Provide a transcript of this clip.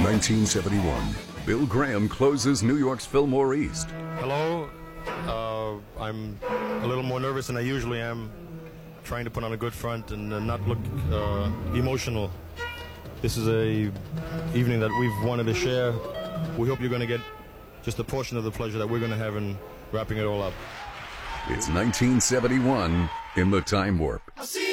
1971, Bill Graham closes New York's Fillmore East. Hello. I'm a little more nervous than I usually am, trying to put on a good front and not look emotional. This is a evening that we've wanted to share. We hope you're going to get just a portion of the pleasure that we're going to have in wrapping it all up. It's 1971 in the Time Warp.